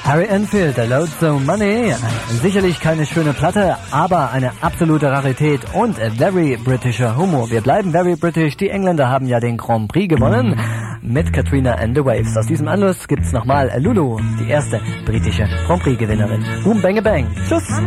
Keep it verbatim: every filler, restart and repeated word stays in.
Harry Enfield, The Lonesome Money. Sicherlich keine schöne Platte, aber eine absolute Rarität und very Britischer Humor. Wir bleiben very British. Die Engländer haben ja den Grand Prix gewonnen mit Katrina and the Waves. Aus diesem Anlass gibt's nochmal Lulu, die erste britische Grand Prix Gewinnerin. Boom, bang, bang. Tschüss.